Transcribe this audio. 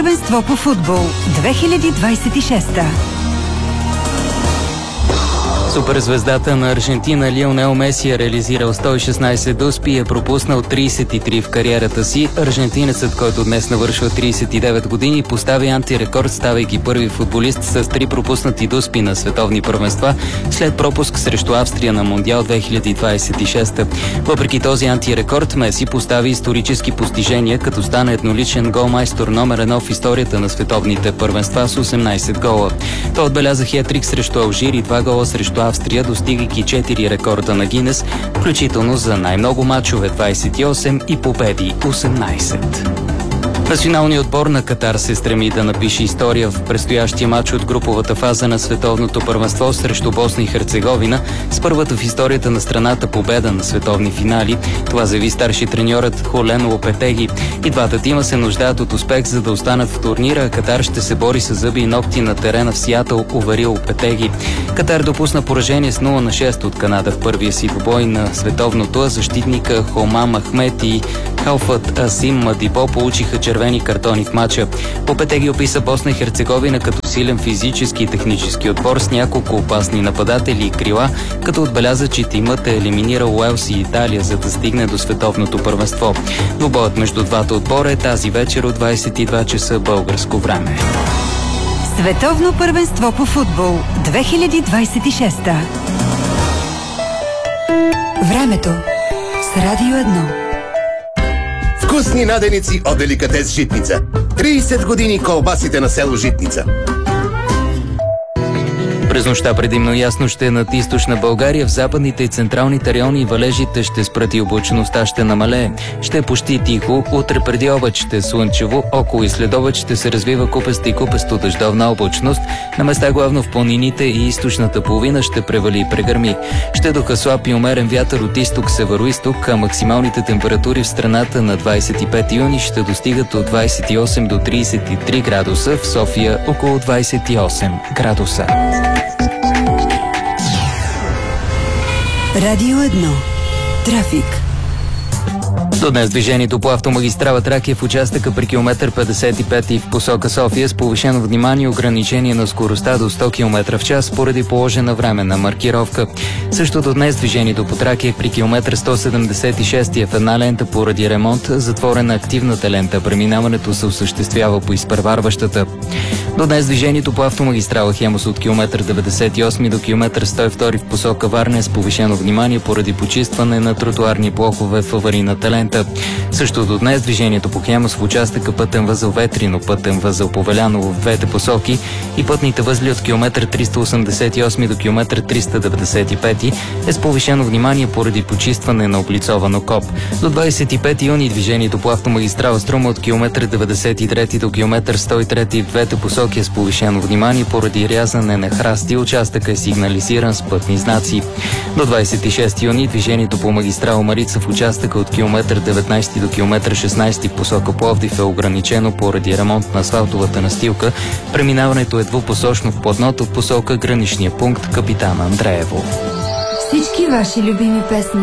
Първенство по футбол 2026. Суперзвездата на Аржентина Лионел Меси е реализирал 116 дуспи и е пропуснал 33 в кариерата си. Аржентинецът, който днес навършва 39 години, постави антирекорд, ставайки първи футболист с 3 пропуснати дуспи на световни първенства след пропуск срещу Австрия на Мондиал 2026. Въпреки този антирекорд, Меси постави исторически постижения, като стана едноличен голмайстор номер 1 в историята на световните първенства с 18 гола. Той отбеляза хетрик срещу Алжир и 2 гола срещу Австрия, достигайки 4 рекорда на Гинес, включително за най-много мачове 28 и победи 18. Националният отбор на Катар се стреми да напише история в предстоящия матч от груповата фаза на световното първенство срещу Босна и Херцеговина с първата в историята на страната победа на световни финали. Това заяви старши треньорът Холен Лопетеги. И двата тима се нуждаят от успех, за да останат в турнира, а Катар ще се бори с зъби и ногти на терена в Сиатъл, увери Лопетеги. Катар допусна поражение с 0-6 от Канада в първия си двубой на световното, а защитника Хомам Ахмед и Халфът Асим Мадибо получиха червени картони в матча. Лопетеги описа Босна и Херцеговина като силен физически и технически отбор с няколко опасни нападатели и крила, като отбеляза, че тимът е елиминирал Уелс и Италия, за да стигне до световното първенство. Двубоят между двата отбора е тази вечер от 22 часа българско време. Световно първенство по футбол 2026. Времето с Радио 1. Вкусни наденици от деликатес Житница. 30 години колбасите на село Житница. През нощта предимно ясно ще е над източна България, в западните и централните райони валежите ще спрат и облачността ще намалее. Ще е почти тихо, утре преди обед ще е слънчево, около и след обед ще се развива купеста и купесто дъждовна облачност. На места главно в планините и източната половина ще превали и прегърми. Ще духа слаб и умерен вятър от изток-североизток, а максималните температури в страната на 25 юни ще достигат от 28 до 33 градуса, в София около 28 градуса. Радио 1. Трафик. До днес движението по автомагистрала Тракия в участъка при километър 55 и в посока София с повишено внимание и ограничение на скоростта до 100 км в час поради положена временна маркировка. Същото днес движението по Тракия при километър 176 е в една лента поради ремонт, затворена активната лента. Преминаването се осъществява по изпреварващата. До днес движението по автомагистрала Хемус от километър 98 до километър 102 в посока Варна е с повишено внимание поради почистване на тротуарни блокове в аварийната лента. Също до днес движението по Хемус в участъка пътен възел Ветрино, пътен възел Повеляново в двете посоки и пътните възли от километър 388 до километър 395 е с повишено внимание поради почистване на облицовано КОП. До 25 юни движението по автомагистрала Струма от километър 93 до километър 103 в двете посоки е с повишено внимание поради рязане на храсти. Участъка е сигнализиран с пътни знаци. До 26 юни движението по магистрала Марица в участъка от километър 19 до километър 16 в посока Пловдив е ограничено поради ремонт на асфалтовата настилка. Преминаването е двупосочно в платното в посока граничния пункт Капитан Андреево. Всички ваши любими песни